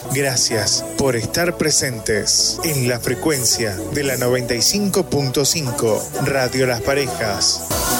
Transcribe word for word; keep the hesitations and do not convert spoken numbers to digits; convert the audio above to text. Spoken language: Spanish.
Gracias por estar presentes en la frecuencia de la noventa y cinco punto cinco Radio Las Parejas.